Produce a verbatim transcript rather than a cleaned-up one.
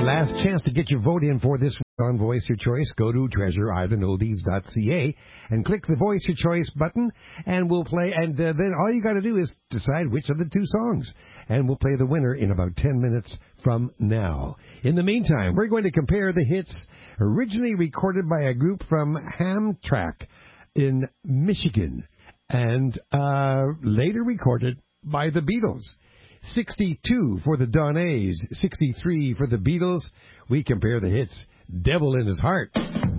last chance to get your vote in for this on Voice Your Choice. Go to treasure island oldies dot c a and click the Voice Your Choice button, and we'll play. And uh, then all you got to do is decide which of the two songs, and we'll play the winner in about ten minutes from now. In the meantime, we're going to compare the hits originally recorded by a group from Hamtramck in Michigan and uh, later recorded by the Beatles. sixty-two for the Donnays, sixty-three for the Beatles. We compare the hits. Devil in His Heart.